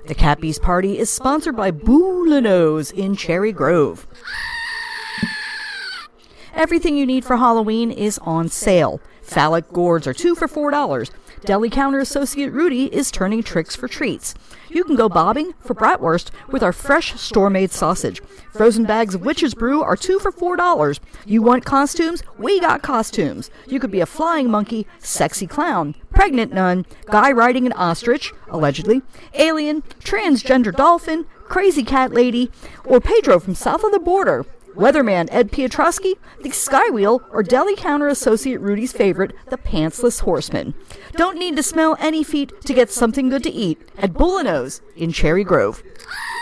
The Cat Beast Party is sponsored by Boulanos in Cherry Grove. Everything you need for Halloween is on sale. Phallic gourds are 2 for $4. Deli counter associate Rudy is turning tricks for treats. You can go bobbing for bratwurst with our fresh store-made sausage. Frozen bags of witch's brew are 2 for $4. You want costumes? We got costumes. You could be a flying monkey, sexy clown, pregnant nun, guy riding an ostrich, allegedly, alien, transgender dolphin, crazy cat lady, or Pedro from south of the border. Weatherman Ed Piotrowski, the Skywheel, or deli counter associate Rudy's favorite, the Pantsless Horseman. Don't need to smell any feet to get something good to eat at Boulanos in Cherry Grove.